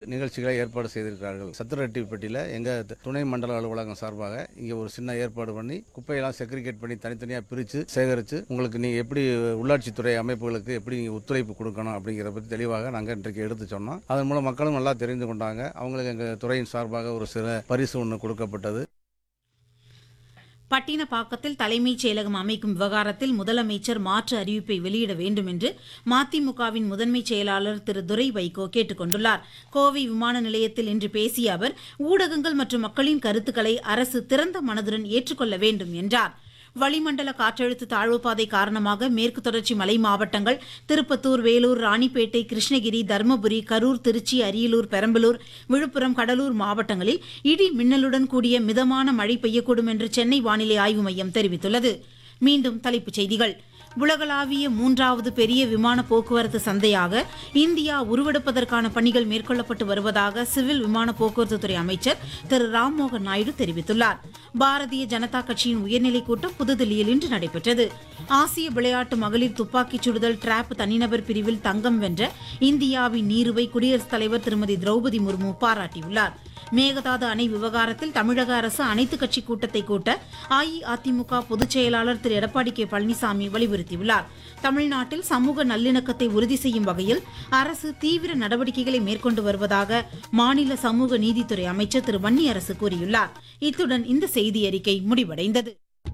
நிகழ்ச்சிகளை ஏற்பாடு செய்திருக்கிறார்கள். சத்திரரெட்டிப்பட்டியில் எங்கள் துணை மண்டல அலுவலகம் சார்பாக இங்கே ஒரு சின்ன ஏற்பாடு பண்ணி குப்பையெல்லாம் செக்ரிகேட் பண்ணி தனித்தனியாக பிரித்து சேகரித்து உங்களுக்கு நீங்கள் எப்படி உள்ளாட்சித்துறை அமைப்புகளுக்கு எப்படி நீங்கள் ஒத்துழைப்பு கொடுக்கணும் அப்படிங்கிறத பற்றி தெளிவாக நாங்கள் இன்றைக்கு எடுத்து சொன்னோம். அதன் மூலம் மக்களும் நல்லா தெரிந்து கொண்டாங்க. அவங்களுக்கு எங்கள் துறையின் சார்பாக ஒரு சில பரிசு ஒன்று கொடுக்கப்பட்டது. பட்டினப்பாக்கத்தில் தலைமைச் செயலகம் அமைக்கும் விவகாரத்தில் முதலமைச்சர் மாற்று அறிவிப்பை வெளியிட வேண்டும் என்று மதிமுகவின் முதன்மைச் செயலாளர் திரு துரை வைகோ கேட்டுக் கொண்டுள்ளார். கோவை விமான நிலையத்தில் இன்று பேசிய அவர், ஊடகங்கள் மற்றும் மக்களின் கருத்துக்களை அரசு திறந்த மனதுடன் ஏற்றுக்கொள்ள வேண்டும் என்றார். வளிமண்டல காற்றழுத்த தாழ்வுப்பாதை காரணமாக மேற்கு தொடர்ச்சி மலை மாவட்டங்கள் திருப்பத்தூர், வேலூர், ராணிப்பேட்டை, கிருஷ்ணகிரி, தருமபுரி, கரூர், திருச்சி, அரியலூர், பெரம்பலூர், விழுப்புரம், கடலூர் மாவட்டங்களில் இடி மின்னலுடன் கூடிய மிதமான மழை பெய்யக்கூடும் என்று சென்னை வானிலை ஆய்வு மையம் தெரிவித்துள்ளது. மீண்டும் தலைப்புச் செய்திகள். உலகளாவிய 3வது பெரிய விமான போக்குவரத்து சந்தையாக இந்தியா உருவெடுப்பதற்கான பணிகள் மேற்கொள்ளப்பட்டு வருவதாக சிவில் விமான போக்குவரத்துத்துறை அமைச்சர் திரு ராம்மோகன் நாயுடு தெரிவித்துள்ளார். பாரதிய ஜனதா கட்சியின் உயர்நிலைக் கூட்டம் புதுதில்லியில் இன்று நடைபெற்றது. ஆசிய விளையாட்டு மகளிர் துப்பாக்கிச் சுடுதல் டிராப் தனிநபர் பிரிவில் தங்கம் வென்ற இந்தியாவின் நீருவை குடியரசுத் தலைவர் திருமதி திரௌபதி முர்மு பாராட்டியுள்ளார். மேகதாது அணை விவகாரத்தில் தமிழக அரசு அனைத்துக் கட்சி கூட்டத்தை கூட்ட அஇஅதிமுக பொதுச் செயலாளர் திரு எடப்பாடி கே பழனிசாமி வலியுறுத்தியுள்ளார். தமிழ்நாட்டில் சமூக நல்லிணக்கத்தை உறுதி செய்யும் வகையில் அரசு தீவிர நடவடிக்கைகளை மேற்கொண்டு வருவதாக மாநில சமூக நீதித்துறை அமைச்சர் திரு வன்னியரசு கூறியுள்ளார். இத்துடன் இந்த செய்தி அறிக்கை முடிவடைந்தது.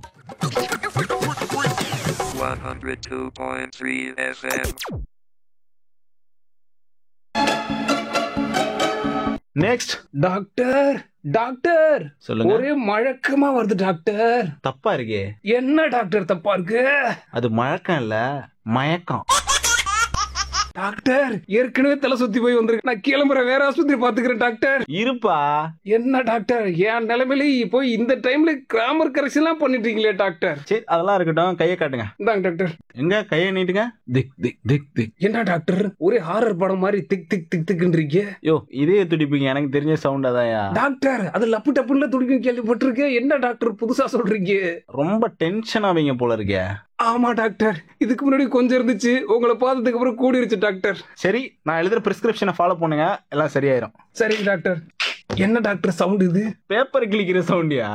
102.3 FM. நெக்ஸ்ட். டாக்டர் சொல்லுங்க. ஒரே மழக்கமா வருது டாக்டர். தப்பா இருக்கே. என்ன டாக்டர் தப்பா இருக்கு? அது மழக்கம் இல்ல, மயக்கம். டாக்டர் ஏற்கனவே தலை சுத்தி போய் வந்திருக்கு. நான் கிளம்புறேன், வேற ஆஸ்பத்திரி பாத்துக்கிறேன் டாக்டர். இருப்பா. என்ன டாக்டர் என் நிலைமையில போய் இந்த டைம்ல கிராமர் கரெக்ஷன் எல்லாம் பண்ணிட்டீங்களே டாக்டர். சரி, அதெல்லாம் இருக்கட்டும். கையை காட்டுங்க. இந்தாங்க டாக்டர். எங்க கையை நீட்டுங்க. திக் திக் திக் திக். என்ன டாக்டர் ஒரே ஹாரர் படம் மாதிரி திக் திக் திக் திக்ன்றீங்க? யோ, இதே துடிப்பீங்க. எனக்கு தெரிஞ்ச சவுண்ட் அதாயா டாக்டர். அது லப்பு டப்புல துடிக்கும் கேள்விப்பட்டிருக்கேன். என்ன டாக்டர் புதுசா சொல்றீங்க? ரொம்ப டென்ஷன் ஆவீங்க போல இருக்கே. ஆமா டாக்டர், இதுக்கு முன்னாடி கொஞ்சம் இருந்துச்சு, உங்களை பார்த்ததுக்கு அப்புறம் கூடிருச்சு டாக்டர். சரி, நான் எழுதுற பிரிஸ்கிரிப்ஷனை ஃபாலோ பண்ணுங்க, எல்லாம் சரியாயிரும். சரிங்க டாக்டர். என்ன டாக்டர் சவுண்ட் இது? Paper கிளிக்கிற சவுண்டியா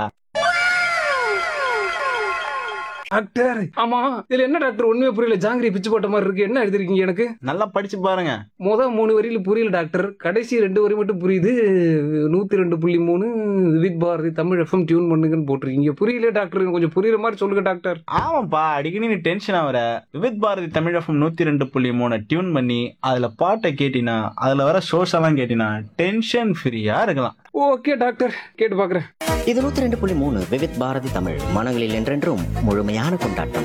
doctor? ஆமா, இதுல என்ன டாக்டர் ஒண்ணுமே புரியல. ஜாங்கிரி பிச்சு போட்ட மாதிரி இருக்கு. என்ன எழுதிருக்கீங்க? எனக்கு நல்லா படிச்சு பாருங்க. முதல் 3 வரியில புரியல டாக்டர், கடைசி 2 வரி மட்டும் புரியுது. 102.3 with Bharathi Tamil FM tune பண்ணுங்கன்னு போட்டிருக்கீங்க. புரியல டாக்டர், கொஞ்சம் புரியுற மாதிரி சொல்லுங்க டாக்டர். ஆமாப்பா, அடிக்கடி நீ டென்ஷன் ஆகுற. With Bharathi Tamil FM 102.3 tune பண்ணி அதுல பாட்டை கேட்டினா, அதுல வர ஷோஸ் எல்லாம் கேட்டினா டென்ஷன் ஃப்ரீயா இருக்கலாம். ஓகே டாக்டர், கேட்டு பாக்குறேன். இது 102.3 விவித் பாரதி தமிழ், மனங்களில் என்றென்றும் முழுமையான கொண்டாட்டம்.